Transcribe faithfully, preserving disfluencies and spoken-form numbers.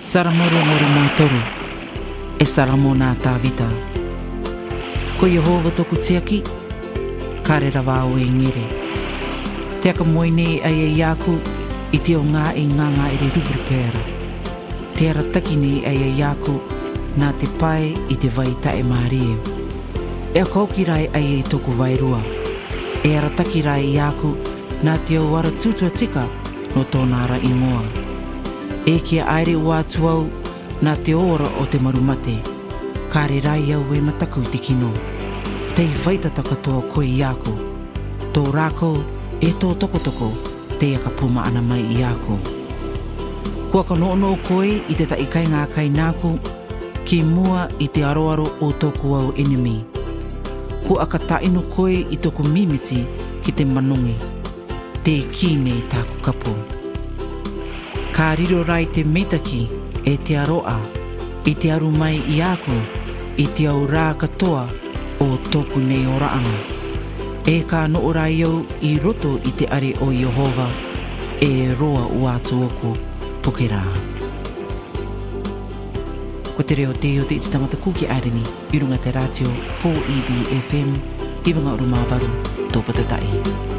Saramoru moru mātoru, e saramo nā tāwita. Ko Yehova toku tiaki, kare rawa o e ngere. Te aka moine ai e iaku, i te o ngā e nganga e re rubri pēra. Te ara takine ai e iaku, nā te pai i te vai tae māreo. E a kaukirai ai e toku vairua. E ara takirai i aku, nā te au ara tutua tika no tōna ara ingoa. E kia aere ua atuau, nā te ora o te marumate. Kāre rai au e mataku te kino. Tei vaitata katoa koe i aku. Tō rākou e tō tokotoko, te aka puma ana mai i aku. Kua ka noono koe i te taikai ngā kai nāku, ki mua i te aroaro o tōku au enemy. Kua ka taino koe i tōku mimiti ki te manongi. Te kine tāku kapo. Ka riro rai te meitaki e te aroa, i te aru mai i aku, i te au rā katoa o tōku nei o raanga. E ka noo rai au i roto i te are o Yehova, e roa ua atu oku pukera. Ko te reo te o te iti tangata kuki areni, i runga te ratio four E B F M, i wanga uru māwaru, tōpata tai.